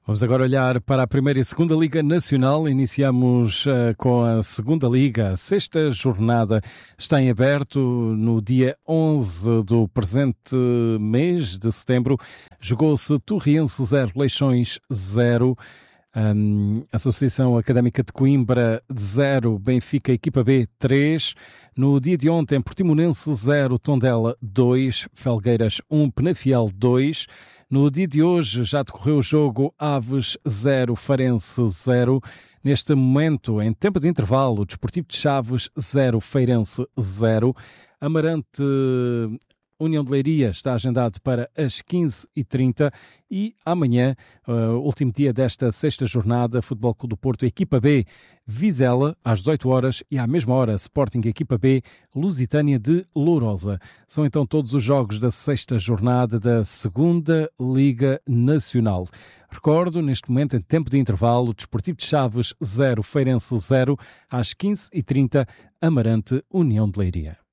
Vamos agora olhar para a primeira e segunda Liga Nacional. Iniciamos com a segunda Liga. A sexta jornada está em aberto no dia 11 do presente mês de setembro. Jogou-se Torriense 0, Leixões 0. Associação Académica de Coimbra 0, Benfica Equipa B 3. No dia de ontem, Portimonense 0, Tondela 2, Felgueiras 1, Penafiel 2. No dia de hoje já decorreu o jogo Aves 0, Farense 0. Neste momento, em tempo de intervalo, Desportivo de Chaves 0, Feirense 0. Amarante União de Leiria está agendado para as 15h30 e amanhã, último dia desta sexta jornada, Futebol Clube do Porto, Equipa B, Vizela, às 18 horas e à mesma hora, Sporting Equipa B, Lusitânia de Lourosa. São então todos os jogos da sexta jornada da segunda Liga Nacional. Recordo, neste momento, em tempo de intervalo, Desportivo de Chaves 0, Feirense 0, às 15h30, Amarante União de Leiria.